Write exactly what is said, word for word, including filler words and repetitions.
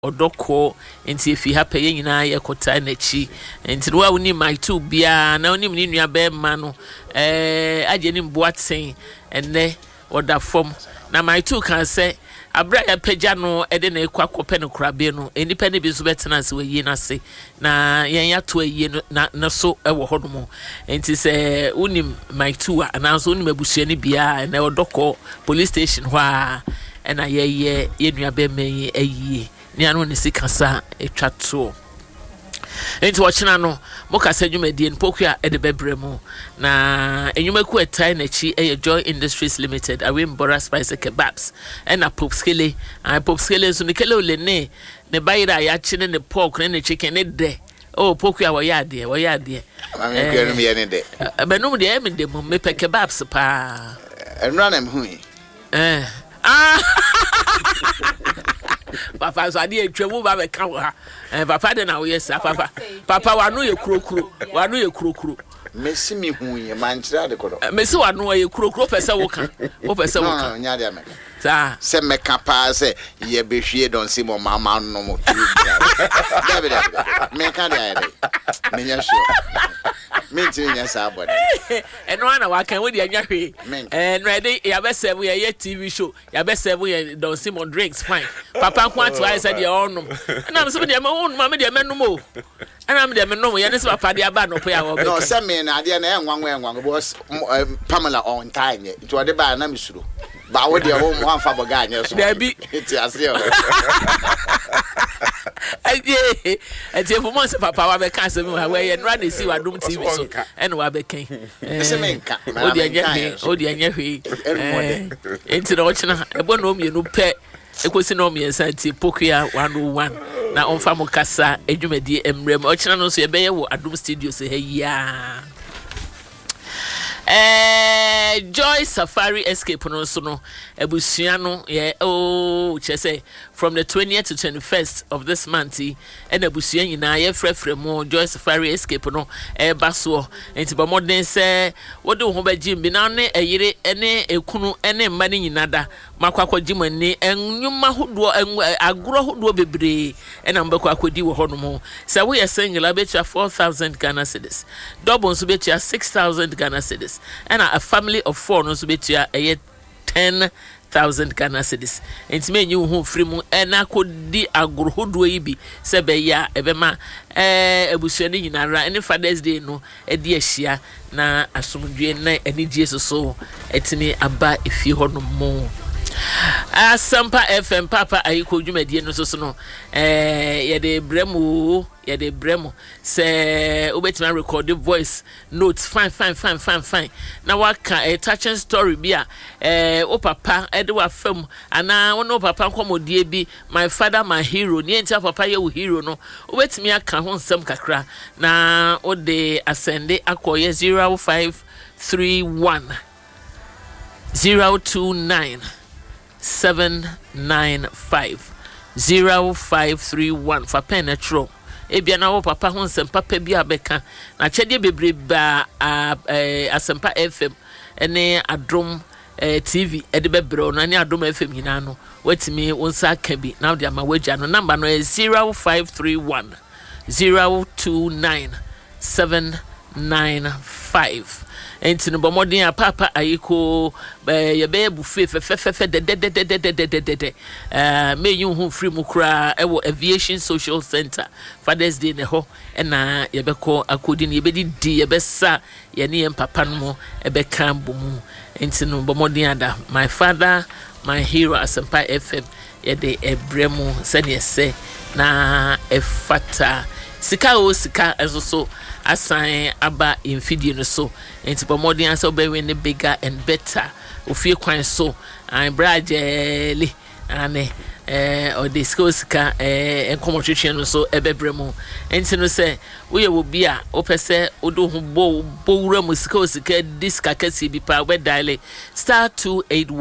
odoko enti efi ha peye nyina ye kota na chi enti wa woni my two bia na woni ni nua be ma no eh aje ni mboaten enne oda fom na my two kan say abra ya pagya no ede na ekwa kope no krabe no enipa ne bi so betena se wayi na se na yen ya to ayi na na so ewo hodomo enti se unim my two ananso unim abusua ni bia na odoko police station ho a na ye ye ye nua be men ayi ni anu ni sikasa etwa to enti wochina no mokasa dwumadie npokua ede bebremu na enyumaku etai na chi eye Joy Industries Limited awim Bora Spice Kebabs ena Popskele a Popskele so nikele olene ne bayira ya chi ne pork ne chicken ne de oh pokua wo ya de wo ya de amenu kwenu me ne de benum de em de mo me pe kebabs pa enra na mhu eh ah papa so ade etwemu ba be ka ha eh papa de na wo yes papa papa wanu ye kurokuro wanu ye kurokuro mesi mi hu ye manchira de kodo mesi wanu ye kurokuro pese wo ka wo pese wo ka nya de me sa se me ka pa se ye be hwie don si mo mama no mo tu bia bia me ka de aye me nya sure me ti nya sa body eno ana wa kan we de anya hwe eh no de ya be serve ye T V show ya be serve ye don Simon drinks fine papa ko atu I said ye onum na me so de me onum ma me de me num o ana me de me num ye ne se papa de aba no po ya wo be no se me na de na enwanwa enwanwa boss Pamela on time ye to de ba na me suro ba wo de wo mo anfa boga anya so da bi ti ase o aye ati fo mo se papa wa be kan se me wa we nra na si wa dum T V so ene wa be kan se me nka o de anya hwe o de anya hwe enti na ochina ebo na o mienu pe ekosi na o miensa ti pokua one oh one na onfa mo kasa edwumadi emrem ochina no so ye be ye wo Adum Studio se ha ya eh Joy Safari Escape no so no ebusua no ye oh che say from the twentieth to twenty-first of this month and ebusua nyina ye frefre mo Joy Safari Escape no e baso enti ba modern say wo de ho ba jim bi na ne eyire ene ekunu ene mma ne nyina da makwakwa jimani enwuma hodo agro hodo bebre ena mbekwa akodi wo hono mo say we single becha four thousand Ghana cedis double so becha six thousand Ghana cedis and a family of four no so betia e ten thousand Ghana cedis enti me nyu hu free mu ena kodi agorohodo yi bi se be ya ebema eh ebusuani nyinara ene Father's Day no e di ahia na asomdwe na eni Jesus so etimi aba efi hono mo Asampa F M papa ayiko dwumadie no so so no eh ye de bremu ye de bremu se obetima record the voice notes fine fine fine fine fine na waka a touching story bia eh o papa e de wa fam ana wono papa nkomodie bi my father my hero ni enti papa ye wo hero no obetimi aka ho nsem kakra na o de ascende akoye zero five three one zero two nine seven nine five zero five three one for penetro ebia na wo papa ho nsem papa bi abeka na chede bebre ba Asempa F M ene Adom T V ede bebre no ne Adom F M hina no watimi wonsa ka bi na de ama wagia no number no is zero five three one zero two nine seven nine five enti no bomodin a papa ayiko ye be buffet fe fe fe de de de de de de de de eh me yu hu free mu kra e wo Aviation Social Center Father's Day ne ho e na ye be ko akodi ne ye be di ye be sa ye ne em papa no mo e be kan bomu enti no bomodin ada my father my hero Asempa F M ye de ebremu se ne se na efata sika o sika ezo so asan aba infidie no so enti pomodin aso be we ne bigger and better ofie kwan so an brajeli ane eh o disco sika eh enkomotwetwe no so ebebremu enti no se we wo bi a opese odo ho bo bo wura mu sika o sika diska kasi bi pa we dial star two eight